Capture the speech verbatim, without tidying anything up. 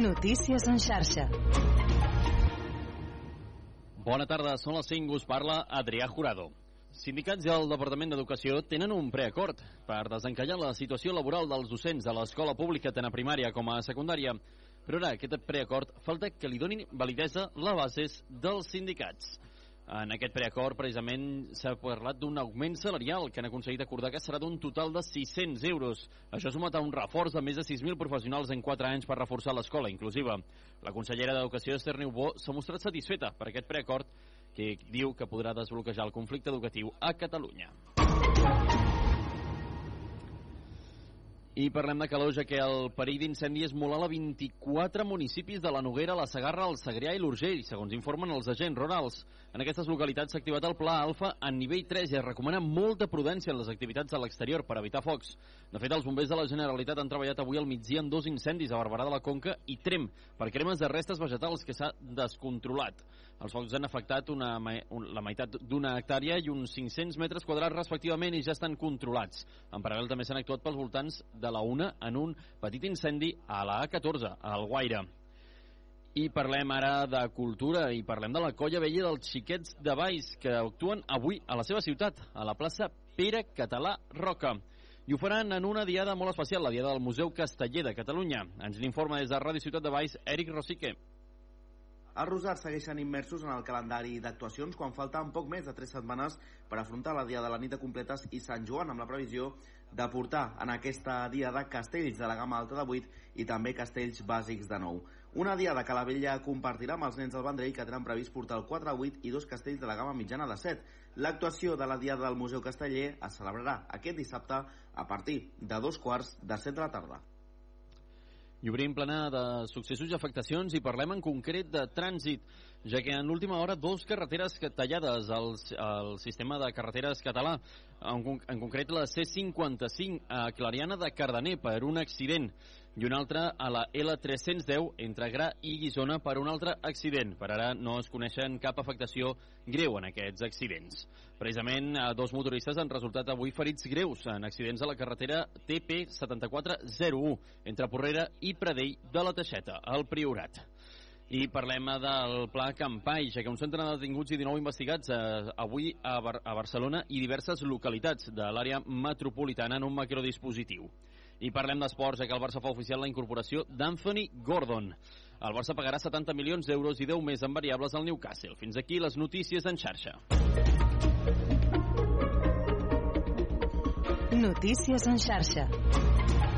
Notícies en xarxa. Bona tarda, són les cinc, us parla Adrià Jurado. Sindicats i el Departament d'Educació tenen un preacord per desencallar la situació laboral dels docents de l'escola pública tant a primària com a secundària. Però ara, aquest preacord falta que li donin validesa les bases dels sindicats. En aquest preacord, precisament, s'ha parlat d'un augment salarial que han aconseguit acordar que serà d'un total de sis-cents euros. Això sumat a un reforç de més de sis mil professionals en quatre anys per reforçar l'escola inclusiva. La consellera d'Educació, Esther Niubó, s'ha mostrat satisfeta per aquest preacord que diu que podrà desbloquejar el conflicte educatiu a Catalunya. I parlem de calor, ja que el perill d'incendi és molt alt a vint-i-quatre municipis de la Noguera, la Segarra, el Segrià i l'Urgell, segons informen els agents rurals. En aquestes localitats s'ha activat el Pla Alfa en nivell tres i es recomana molta prudència en les activitats a l'exterior per evitar focs. De fet, els bombers de la Generalitat han treballat avui al migdia en dos incendis a Barberà de la Conca i Tremp per cremes de restes vegetals que s'ha descontrolat. Els focs han afectat una, la meitat d'una hectàrea i uns cinc-cents metres quadrats respectivament i ja estan controlats. En paral·lel també s'han actuat pels voltants de la una en un petit incendi a la A catorze, a Alguaire. I parlem ara de cultura i parlem de la colla vella dels Xiquets de Valls que actuen avui a la seva ciutat, a la plaça Pere Català Roca. I ho faran en una diada molt especial, la diada del Museu Casteller de Catalunya. Ens l'informa des de Ràdio Ciutat de Valls, Eric Rosique. Els Rosars segueixen immersos en el calendari d'actuacions quan falten poc més de tres setmanes per afrontar la Dia de la Nit de Completes i Sant Joan, amb la previsió de portar en aquesta diada castells de la gamma alta de vuit i també castells bàsics de nou. Una diada que la vella compartirà amb els nens del Vendrell, que tenen previst portar el quatre de vuit i dos castells de la gamma mitjana de set. L'actuació de la diada del Museu Casteller es celebrarà aquest dissabte a partir de dos quarts de set de la tarda. I obrim plana de successos i afectacions i parlem en concret de trànsit, ja que en l'última hora dos carreteres tallades al, al sistema de carreteres català, en, en concret la C cinquanta-cinc a Clariana de Cardener per un accident i una altra a la L tres-cents deu entre Gra i Guissona per un altre accident. Per ara no es coneixen cap afectació greu en aquests accidents. Precisament, dos motoristes han resultat avui ferits greus en accidents a la carretera T P setanta-quatre zero u entre Porrera i Pradell de la Teixeta, al Priorat. I parlem del Pla Campai, ja que un centenar de detinguts i dinou investigats eh, avui a, Bar a Barcelona i diverses localitats de l'àrea metropolitana en un macrodispositiu. I parlem d'esports, ja que el Barça fa oficial la incorporació d'Anthony Gordon. El Barça pagarà setanta milions d'euros i deu més en variables al Newcastle. Fins aquí les notícies en xarxa. Notícies en xarxa.